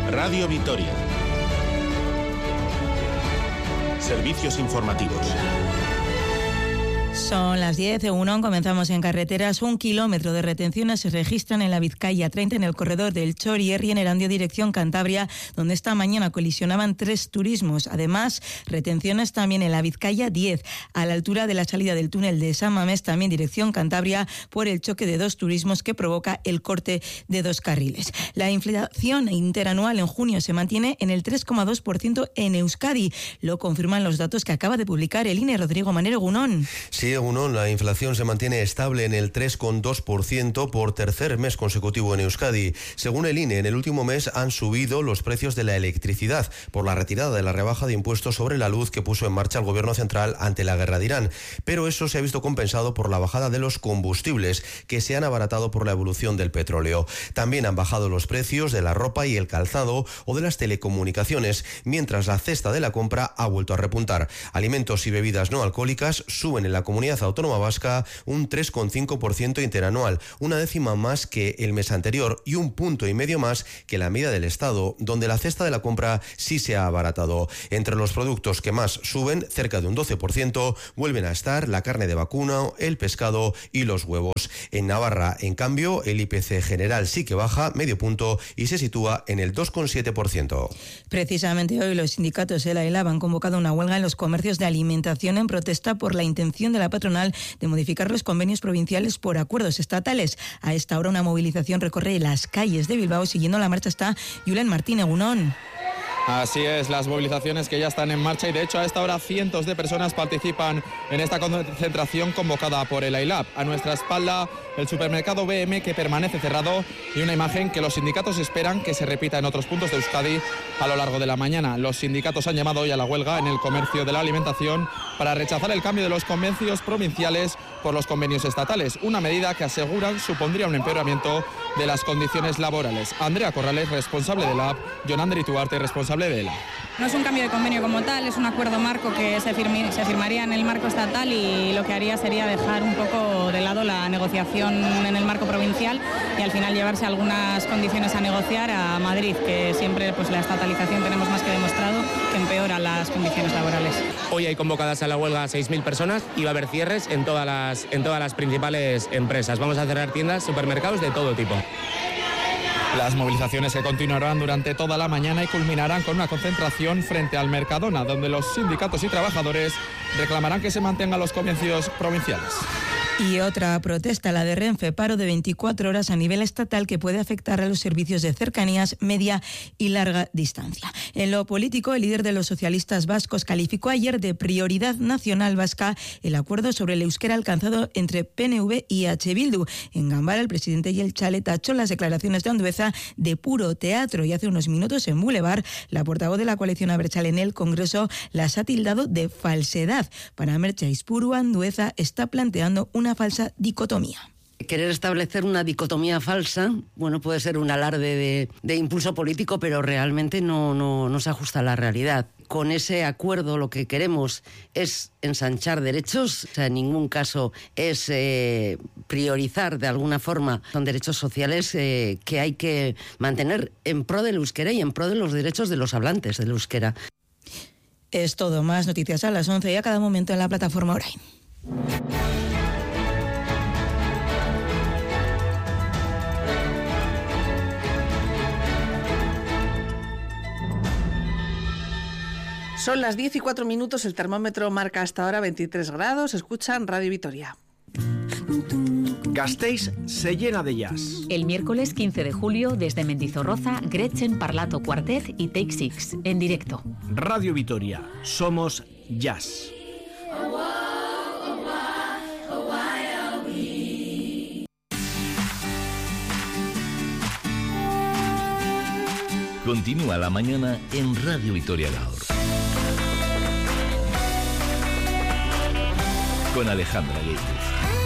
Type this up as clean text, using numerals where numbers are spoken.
Radio Vitoria. Servicios informativos. Son las 10:01, comenzamos en carreteras. 1 kilómetro de retenciones se registran en la Vizcaya 30 en el corredor del Chorierri en Erandio dirección Cantabria, donde esta mañana colisionaban 3 turismos. Además, retenciones también en la Vizcaya 10, a la altura de la salida del túnel de San Mamés, también dirección Cantabria, por el choque de 2 turismos que provoca el corte de 2 carriles. La inflación interanual en junio se mantiene en el 3,2% en Euskadi. Lo confirman los datos que acaba de publicar el INE. Rodrigo Manero, Gunón. Sí, Egunon, la inflación se mantiene estable en el 3,2% por tercer mes consecutivo en Euskadi. Según el INE, en el último mes han subido los precios de la electricidad por la retirada de la rebaja de impuestos sobre la luz que puso en marcha el gobierno central ante la guerra de Irán. Pero eso se ha visto compensado por la bajada de los combustibles, que se han abaratado por la evolución del petróleo. También han bajado los precios de la ropa y el calzado o de las telecomunicaciones, mientras la cesta de la compra ha vuelto a repuntar. Alimentos y bebidas no alcohólicas suben en la Comunidad Autónoma Vasca un 3,5% interanual, una décima más que el mes anterior y 1,5 puntos más que la media del Estado, donde la cesta de la compra sí se ha abaratado. Entre los productos que más suben, cerca de un 12%, vuelven a estar la carne de vacuno, el pescado y los huevos. En Navarra, en cambio, el IPC general sí que baja medio punto y se sitúa en el 2,7%. Precisamente hoy los sindicatos de la ELAB han convocado una huelga en los comercios de alimentación en protesta por la intención de la patronal de modificar los convenios provinciales por acuerdos estatales. A esta hora una movilización recorre las calles de Bilbao. Siguiendo la marcha está Julen Martín, Egunon. Así es, las movilizaciones que ya están en marcha y de hecho a esta hora cientos de personas participan en esta concentración convocada por el AILAB. A nuestra espalda el supermercado BM que permanece cerrado y una imagen que los sindicatos esperan que se repita en otros puntos de Euskadi a lo largo de la mañana. Los sindicatos han llamado hoy a la huelga en el comercio de la alimentación para rechazar el cambio de los convenios provinciales por los convenios estatales, una medida que aseguran supondría un empeoramiento de las condiciones laborales. Andrea Corrales, responsable de la AP, Jon Ander Ituarte, responsable de ELA. No es un cambio de convenio como tal, es un acuerdo marco que se firmaría en el marco estatal y lo que haría sería dejar un poco de lado la negociación en el marco provincial y al final llevarse algunas condiciones a negociar a Madrid, que siempre pues la estatalización tenemos más que demostrado que empeora las condiciones laborales. Hoy hay convocadas a la huelga 6.000 personas y va a haber cierres en todas las principales empresas. Vamos a cerrar tiendas, supermercados de todo tipo. Las movilizaciones se continuarán durante toda la mañana y culminarán con una concentración frente al Mercadona, donde los sindicatos y trabajadores reclamarán que se mantengan los convenios provinciales. Y otra protesta, la de Renfe, paro de 24 horas a nivel estatal que puede afectar a los servicios de cercanías, media y larga distancia. En lo político, el líder de los socialistas vascos calificó ayer de prioridad nacional vasca el acuerdo sobre el euskera alcanzado entre PNV y H. Bildu. En Ganbara, el presidente Jeltzale tachó las declaraciones de Andueza de puro teatro y hace unos minutos en Boulevard, la portavoz de la coalición abertzale en el Congreso las ha tildado de falsedad. Para Mertxe Aizpuru, Andueza está planteando una falsa dicotomía. Querer establecer una dicotomía falsa, bueno, puede ser un alarde de impulso político, pero realmente no se ajusta a la realidad. Con ese acuerdo lo que queremos es ensanchar derechos, o sea, en ningún caso es priorizar de alguna forma. Son derechos sociales que hay que mantener en pro del euskera y en pro de los derechos de los hablantes del euskera. Es todo, más noticias a las 11 y a cada momento en la plataforma Orain. Son las 10:04, el termómetro marca hasta ahora 23 grados. Escuchan Radio Vitoria. Gasteiz se llena de jazz. El miércoles 15 de julio, desde Mendizorroza, Gretchen Parlato Quartet y Take Six, en directo. Radio Vitoria, somos jazz. Continúa la mañana en Radio Vitoria Gaur. Con Alejandra Guedes.